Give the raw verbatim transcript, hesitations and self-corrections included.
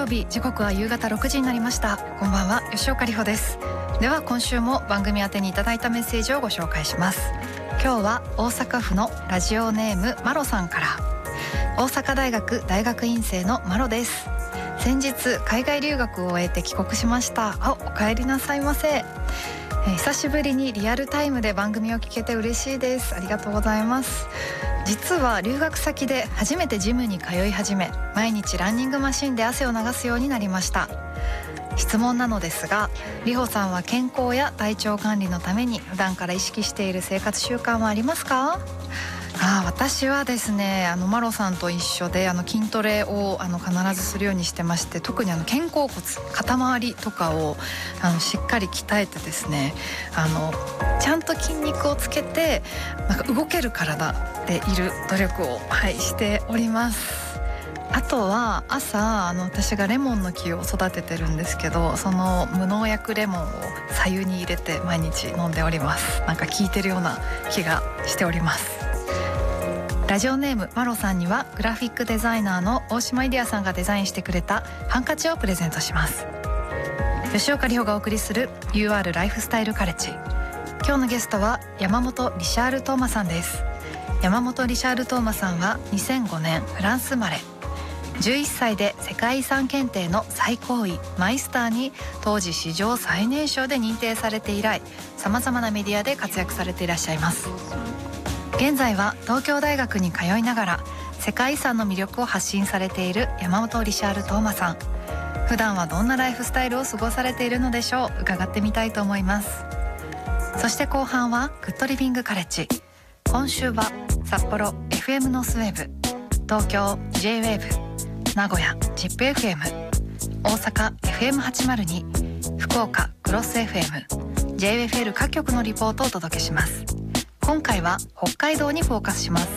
日、時刻は夕方ろくじになりました。こんばんは、吉岡里帆です。では今週も番組宛てにいただいたメッセージをご紹介します。今日は大阪府のラジオネームマロさんから。大阪大学大学院生のマロです。先日海外留学を終えて帰国しました。あ、お帰りなさいませ。えー、久しぶりにリアルタイムで番組を聞けて嬉しいです。ありがとうございます。実は留学先で初めてジムに通い始め、毎日ランニングマシンで汗を流すようになりました。質問なのですが、里帆さんは健康や体調管理のために普段から意識している生活習慣はありますか？あ、私はですね、あのマロさんと一緒であの筋トレをあの必ずするようにしてまして、特にあの肩甲骨、肩周りとかをあのしっかり鍛えてですね、あのちゃんと筋肉をつけてなんか動ける体でいる努力を、はい、しております。あとは朝あの私がレモンの木を育ててるんですけど、その無農薬レモンを白湯に入れて毎日飲んでおります。なんか効いてるような気がしております。ラジオネームマロさんにはグラフィックデザイナーの大島イディアさんがデザインしてくれたハンカチをプレゼントします。吉岡里帆がお送りする ユーアール ライフスタイルカレッジ。今日のゲストは山本リシャール・トーマさんです。山本リシャール・トーマさんはにせんごねんフランス生まれ。じゅういっさいで世界遺産検定の最高位マイスターに当時史上最年少で認定されて以来、さまざまなメディアで活躍されていらっしゃいます。現在は東京大学に通いながら世界遺産の魅力を発信されている山本リシャール・トーマさん。普段はどんなライフスタイルを過ごされているのでしょう。伺ってみたいと思います。そして後半はグッドリビングカレッジ。今週は札幌 エフエム ノースウェーブ、東京 ジェイウェーブ、名古屋 ジップエフエム、 大阪 エフエムはちまるに、 福岡クロス エフエム、 ジェイエフエル 各局のリポートをお届けします。今回は北海道にフォーカスします。